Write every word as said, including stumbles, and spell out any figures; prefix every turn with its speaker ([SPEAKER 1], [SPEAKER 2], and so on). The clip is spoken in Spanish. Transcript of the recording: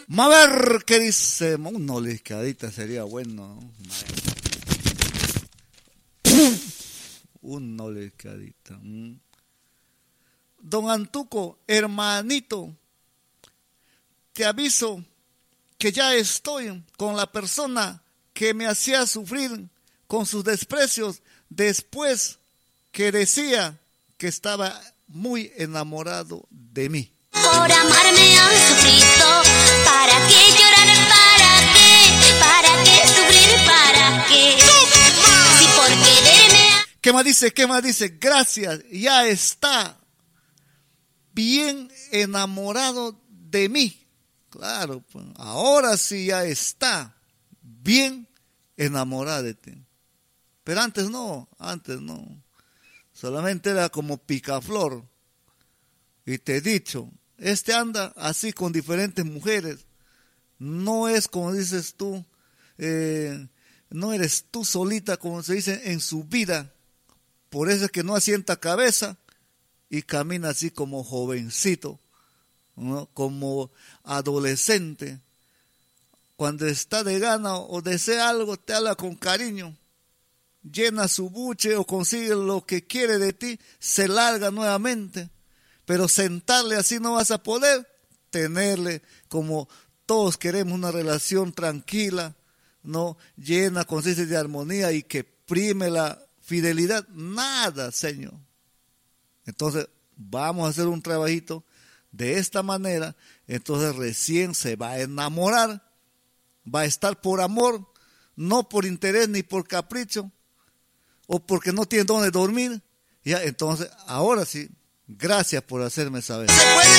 [SPEAKER 1] A ver qué dice. Una oliscadita sería bueno, ¿no? Una oliscadita. ¿Mm? Don Antuco, hermanito, te aviso que ya estoy con la persona que me hacía sufrir con sus desprecios después que decía que estaba muy enamorado de mí.
[SPEAKER 2] Por amarme han sufrido, ¿para qué llorar? ¿Para qué? ¿Para qué sufrir? ¿Para qué? Si por quererme...
[SPEAKER 1] ¿Qué más dice? ¿Qué más dice? Gracias, ya está bien enamorado de mí. Claro, pues, ahora sí ya está bien enamorado de ti. Pero antes no, antes no. Solamente era como picaflor. Y te he dicho, este anda así con diferentes mujeres. No es como dices tú, eh, no eres tú solita, como se dice, en su vida. Por eso es que no asienta cabeza y camina así como jovencito, ¿no? Como adolescente. Cuando está de gana o desea algo, te habla con cariño. Llena su buche o consigue lo que quiere de ti, se larga nuevamente. Pero sentarle así no vas a poder, tenerle como todos queremos una relación tranquila, no llena, consiste de armonía y que prime la fidelidad, nada, Señor. Entonces vamos a hacer un trabajito de esta manera, entonces recién se va a enamorar, va a estar por amor, no por interés ni por capricho, o porque no tiene dónde dormir. Ya, entonces, ahora sí, gracias por hacerme saber.
[SPEAKER 2] Se puede